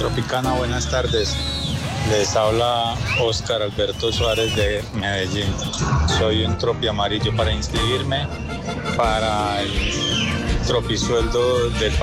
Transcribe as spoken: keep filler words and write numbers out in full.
Tropicana, buenas tardes. Les habla Oscar Alberto Suárez de Medellín. Soy un tropi amarillo para inscribirme para el tropisueldo del